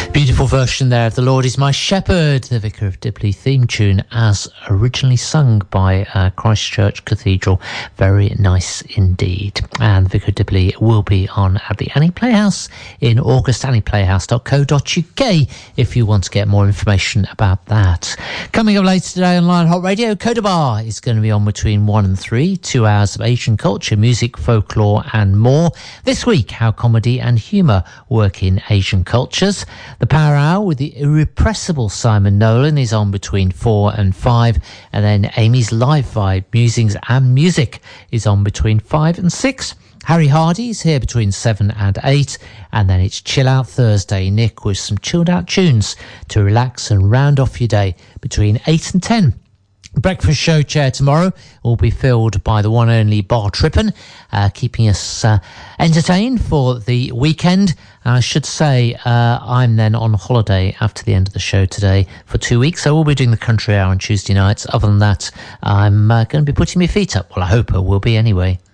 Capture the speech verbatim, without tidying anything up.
Beautiful version there of The Lord is My Shepherd, the Vicar of Dibley theme tune as originally sung by uh, Christchurch Cathedral. Very nice indeed. And the Vicar of Dibley will be on at the Annie Playhouse in August, annie playhouse dot co dot uk if you want to get more information about that. Coming up later today on Lion Hot Radio, Coda Bar is going to be on between one and three, two hours of Asian culture, music, folklore and more. This week, how comedy and humour work in Asian cultures. The Power Hour with the irrepressible Simon Nolan is on between four and five, and then Amy's Live Vibe, Musings and Music is on between five and six. Harry Hardy's here between seven and eight, and then it's Chill Out Thursday, Nick, with some chilled out tunes to relax and round off your day between eight and ten. Breakfast show chair tomorrow will be filled by the one and only Bar Trippin, uh, keeping us uh, entertained for the weekend. And I should say uh, I'm then on holiday after the end of the show today for two weeks. So we'll be doing the country hour on Tuesday nights. Other than that, I'm uh, going to be putting my feet up. Well, I hope I will be anyway.